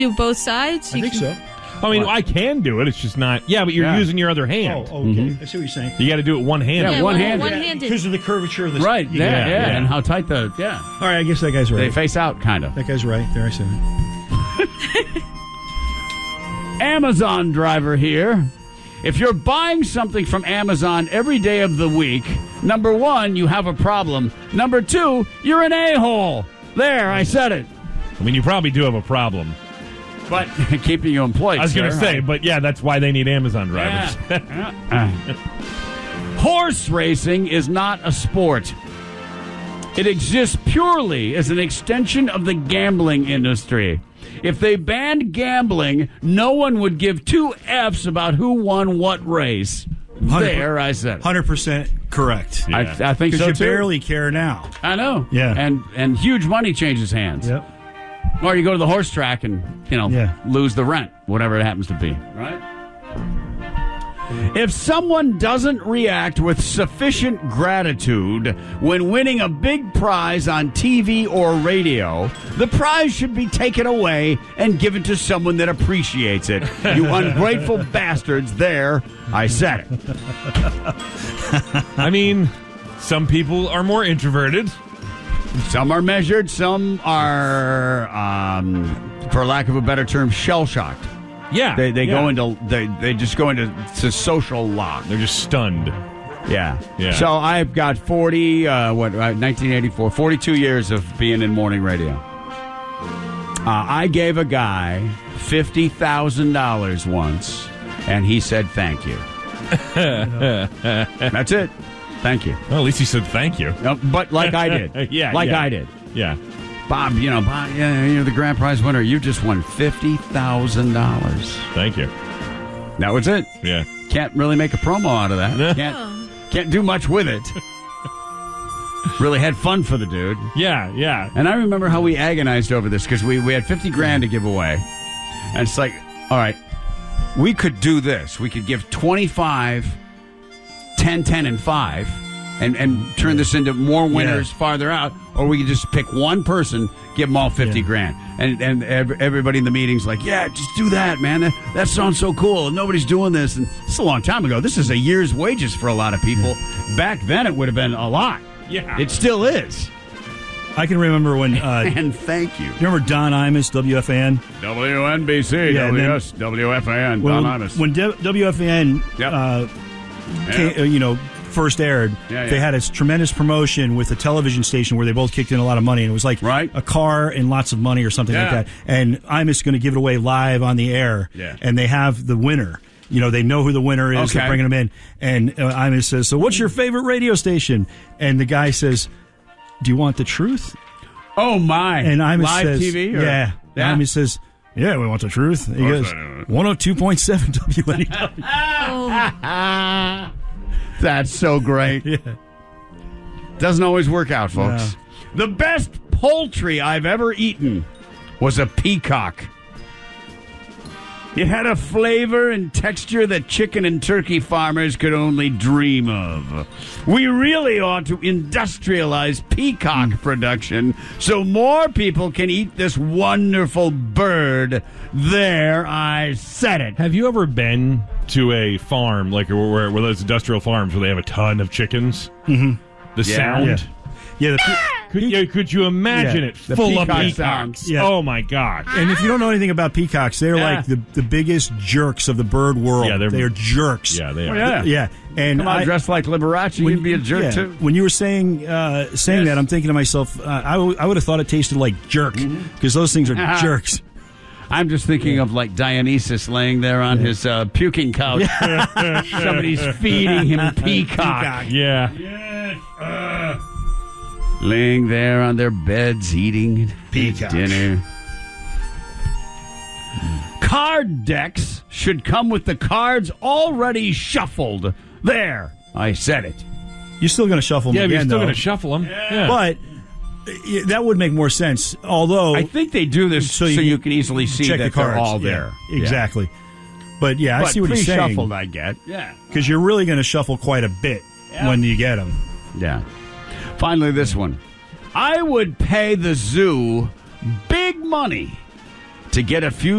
Do both sides? I think so. I mean, I can do it. It's just not. Yeah, but you're using your other hand. Oh, okay. I see what you're saying. You got to do it one-handed. Yeah, one-handed. One-handed. Because of the curvature of the... Right, Yeah. and how tight the... Yeah. All right, I guess that guy's right. They face out, kind of. That guy's right. There, I said it. Amazon driver here. If you're buying something from Amazon every day of the week, number one, you have a problem. Number two, you're an a-hole. There, I said it. I mean, you probably do have a problem. But keeping you employed, I was going to sir. say, but yeah, that's why they need Amazon drivers. Horse racing is not a sport. It exists purely as an extension of the gambling industry. If they banned gambling, no one would give two Fs about who won what race. There, I said it. 100% correct. Yeah. I think so, Because you too. barely care now. I know. Yeah. And huge money changes hands. Yep. Or you go to the horse track and, Yeah. lose the rent, whatever it happens to be. Right? If someone doesn't react with sufficient gratitude when winning a big prize on TV or radio, the prize should be taken away and given to someone that appreciates it. You ungrateful bastards. There, I said it. I mean, some people are more introverted. Some are measured, some are, for lack of a better term, shell-shocked. Yeah. They go into they just go into social lock. They're just stunned. Yeah. Yeah. So I've got 1984, 42 years of being in morning radio. I gave a guy $50,000 once, and he said thank you. That's it. Thank you. Well, at least he said thank you. But like I did. Yeah. I did. Yeah. Bob, you're the grand prize winner. You just won $50,000. Thank you. That was it. Yeah. Can't really make a promo out of that. Can't do much with it. Really had fun for the dude. Yeah. Yeah. And I remember how we agonized over this because we had $50,000 to give away. And it's like, all right, we could do this. We could give 25, 10, 10, and 5 and turn this into more winners farther out. Or we could just pick one person, give them all $50,000. And everybody in the meeting's like, yeah, just do that, man. That sounds so cool. And nobody's doing this. And this is a long time ago. This is a year's wages for a lot of people. Back then, it would have been a lot. Yeah. It still is. I can remember when... and thank you. You remember Don Imus, WFAN? WNBC, Yeah, WS, WFAN, Don Imus. When WFAN first aired, they had this tremendous promotion with a television station where they both kicked in a lot of money, and it was like a car and lots of money or something like that. And Imus is going to give it away live on the air, and they have the winner. They know who the winner is. They're bringing them in. And Imus says, so what's your favorite radio station? And the guy says, do you want the truth? Oh, my. And Imus Live says, TV? Or? Yeah. Imus says, yeah, we want the truth. He goes, 102.7 WNEW. That's so great. Yeah. Doesn't always work out, folks. No. The best poultry I've ever eaten was a peacock. It had a flavor and texture that chicken and turkey farmers could only dream of. We really ought to industrialize peacock production so more people can eat this wonderful bird. There, I said it. Have you ever been to a farm, like where those industrial farms where they have a ton of chickens? Mm-hmm. The sound? Yeah. Could you imagine it full of peacocks? Yeah. Oh, my God. And if you don't know anything about peacocks, they're like the biggest jerks of the bird world. Yeah, they're jerks. Yeah, they are. Yeah. And come on, dressed like Liberace, you'd be a jerk, too. When you were saying that, I'm thinking to myself, I would have thought it tasted like jerk, because those things are jerks. I'm just thinking of like Dionysus laying there on his puking couch. Somebody's feeding him peacock. Yeah. Yes. Laying there on their beds eating dinner. Card decks should come with the cards already shuffled. There, I said it. You're still going to shuffle them again, again, you're still though. going to shuffle them. Yeah. But that would make more sense. Although I think they do this so you can easily see check that the cards. they're all there. Exactly. But I see what he's saying. Pre-shuffled, I get. Yeah. Because you're really going to shuffle quite a bit when you get them. Yeah. Finally, this one. I would pay the zoo big money to get a few